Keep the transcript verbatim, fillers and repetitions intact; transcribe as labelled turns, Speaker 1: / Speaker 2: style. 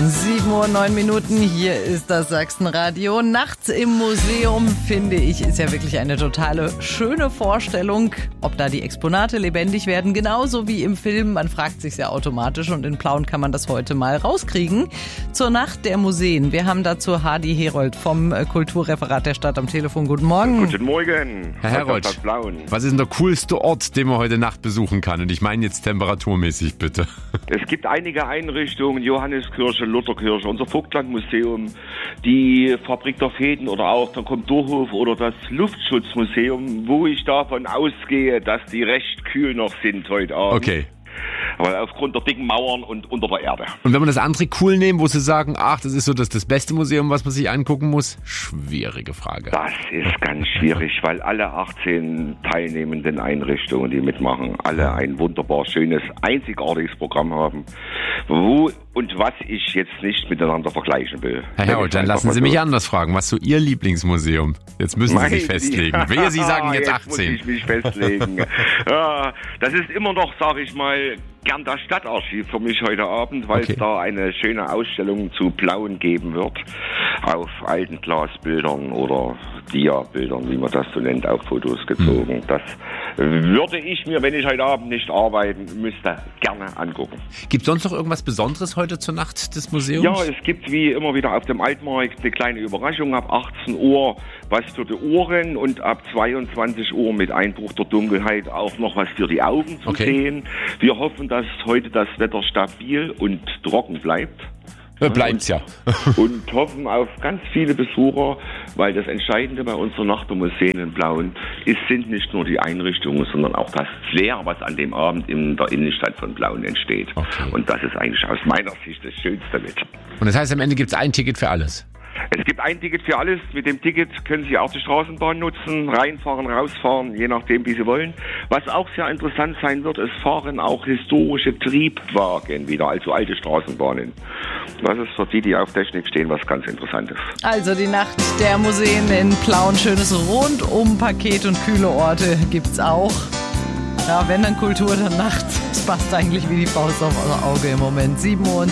Speaker 1: sieben Uhr neun Minuten, hier ist das Sachsenradio. Nachts im Museum, finde ich, ist ja wirklich eine totale schöne Vorstellung. Ob da die Exponate lebendig werden, genauso wie im Film. Man fragt sich ja automatisch und in Plauen kann man das heute mal rauskriegen. Zur Nacht der Museen. Wir haben dazu Hardy Herold vom Kulturreferat der Stadt am Telefon. Guten Morgen.
Speaker 2: Guten Morgen.
Speaker 3: Herr Herold, was ist denn der coolste Ort, den man heute Nacht besuchen kann? Und ich meine jetzt temperaturmäßig, bitte.
Speaker 2: Es gibt einige Einrichtungen, Johanneskirche, Lutherkirche, unser Vogtlandmuseum, die Fabrik der Fäden oder auch der Komturhof oder das Luftschutzmuseum, wo ich davon ausgehe, dass die recht kühl noch sind heute Abend.
Speaker 3: Okay.
Speaker 2: Aber aufgrund der dicken Mauern und unter der Erde.
Speaker 3: Und wenn man das andere cool nehmen, wo Sie sagen, ach, das ist so das, das beste Museum, was man sich angucken muss? Schwierige Frage.
Speaker 2: Das ist ganz schwierig, weil alle achtzehn teilnehmenden Einrichtungen, die mitmachen, alle ein wunderbar schönes, einzigartiges Programm haben, wo und was ich jetzt nicht miteinander vergleichen will.
Speaker 3: Herr Herold, dann lassen Sie mich anders fragen. Was ist so Ihr Lieblingsmuseum? Jetzt müssen Sie sich festlegen. Wehe, Sie sagen jetzt achtzehn.
Speaker 2: Jetzt muss ich mich festlegen. Ja, das ist immer noch, sage ich mal, gern das Stadtarchiv für mich heute Abend, weil okay. es da eine schöne Ausstellung zu Plauen geben wird. Auf alten Glasbildern oder Dia-Bildern, wie man das so nennt, auch Fotos gezogen. Mhm. Das würde ich mir, wenn ich heute Abend nicht arbeiten müsste, gerne angucken.
Speaker 3: Gibt es sonst noch irgendwas Besonderes heute zur Nacht des Museums?
Speaker 2: Ja, es gibt wie immer wieder auf dem Altmarkt eine kleine Überraschung ab achtzehn Uhr, was für die Ohren und ab zweiundzwanzig Uhr mit Einbruch der Dunkelheit auch noch was für die Augen zu okay. sehen. Wir hoffen, dass heute das Wetter stabil und trocken bleibt.
Speaker 3: Ja, bleibt's ja.
Speaker 2: Und hoffen auf ganz viele Besucher, weil das Entscheidende bei unserer Nacht der Museen in Plauen ist, sind nicht nur die Einrichtungen, sondern auch das Flair, was an dem Abend in der Innenstadt von Plauen entsteht. Okay. Und das ist eigentlich aus meiner Sicht das Schönste mit.
Speaker 3: Und das heißt, am Ende gibt's ein Ticket für alles?
Speaker 2: Es gibt ein Ticket für alles. Mit dem Ticket können Sie auch die Straßenbahn nutzen, reinfahren, rausfahren, je nachdem, wie Sie wollen. Was auch sehr interessant sein wird, es fahren auch historische Triebwagen wieder, also alte Straßenbahnen. Das ist für die, die auf Technik stehen, was ganz Interessantes.
Speaker 1: Also die Nacht der Museen in Plauen, schönes Rundum-Paket und kühle Orte gibt's auch. Ja, wenn dann Kultur, dann Nacht. Das passt eigentlich wie die Faust auf euer Auge im Moment. sieben Uhr und